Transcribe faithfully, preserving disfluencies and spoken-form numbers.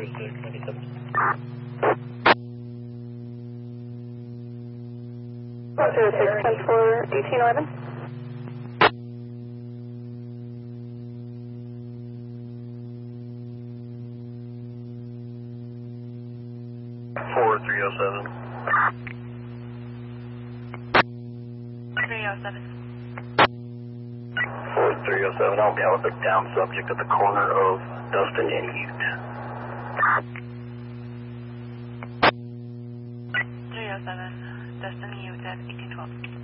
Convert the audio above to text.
zero six, ten four, eighteen eleven. four three oh seven. three oh seven. four three oh seven, I'll be out with the down subject at the corner of Dustin and Ute. three oh seven, Dustin Ute at eighteen twelve.